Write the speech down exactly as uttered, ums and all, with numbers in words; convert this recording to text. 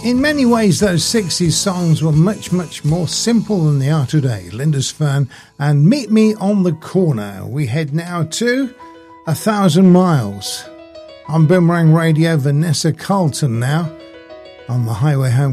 In many ways, those sixties songs were much, much more simple than they are today. Lindisfarne and Meet Me on the Corner. We head now to A Thousand Miles. On Boomerang Radio, Vanessa Carlton now on the Highway Home